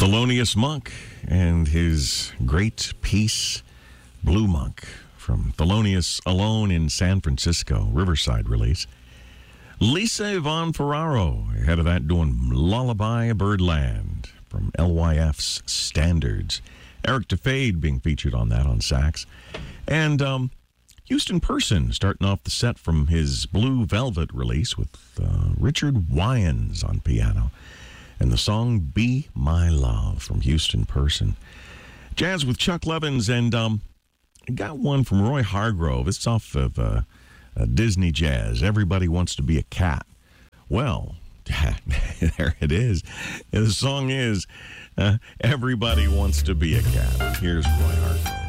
Thelonious Monk and his great piece, Blue Monk, from Thelonious Alone in San Francisco, Riverside release. Lisa Yvonne Ferraro, ahead of that, doing Lullaby Birdland from LYF's Standards. Eric DeFade being featured on that on sax. And Houston Person starting off the set from his Blue Velvet release with Richard Wyans on piano. And the song Be My Love from Houston Person. Jazz with Chuck Levins, and I got one from Roy Hargrove. It's off of Disney Jazz. Everybody Wants to Be a Cat. Well, there it is. And the song is Everybody Wants to Be a Cat. Here's Roy Hargrove.